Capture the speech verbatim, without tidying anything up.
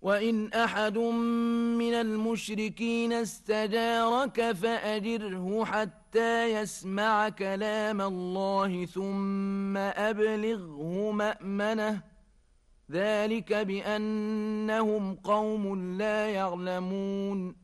وإن أحد من المشركين استجارك فأجره حتى يسمع كلام الله ثم أبلغه مأمنه ذلك بأنهم قوم لا يعلمون